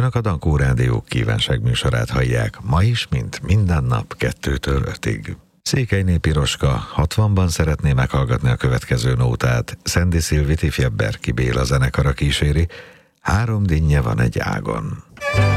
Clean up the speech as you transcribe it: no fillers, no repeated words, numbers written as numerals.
Önök a Dankó Rádió kívánságműsorát hallják, ma is, mint minden nap 2-től 5-ig. Székelyné Piroska 60-ban szeretné meghallgatni a következő nótát, Szendi Szilvit ifjabb Berki Béla zenekara kíséri, 3 dinnye van egy ágon.